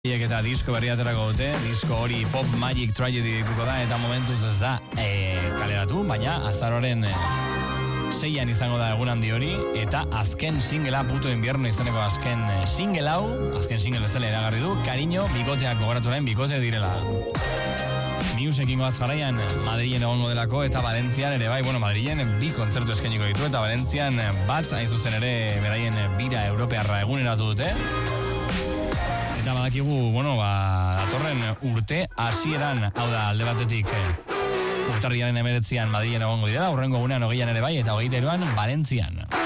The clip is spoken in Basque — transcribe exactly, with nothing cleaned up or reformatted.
Eta disko berria aterako dute, disko hori Pop Magic Tragedy dituko da, eta momentuz ez da e, kaleratu, baina azaroaren e, seian izango da egun handi hori, eta azken singela, Puto Invierno izaneko azken e, single hau, azken single ez dela eragarri du, Cariño, bikoteak gogoratu lehen, bikote direla. Newsekin goaz jarraian, Madrilen egongo delako, eta Valentzian ere bai, bueno, Madrilen bi kontzertu eskainiko ditu, eta Valentzian bat, hain zuzen ere, beraien bira europearra eguneratu dute. Eta badakigu, bueno, ba, datorren urte hasieran, hau da, alde batetik urtarriaren emeretzian Madrilen egongo direla, urrengo gunean hogeian ere bai, eta hogeita hiruan Valentzian.